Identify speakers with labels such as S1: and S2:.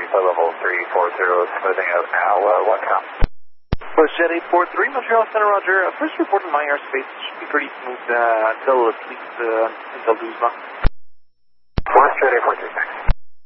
S1: level 340, smoothing out now, what count?
S2: WestJet 843, Montreal Center, roger. First report in my airspace should be pretty smooth until at least until Dusma.
S1: WestJet 843, thanks.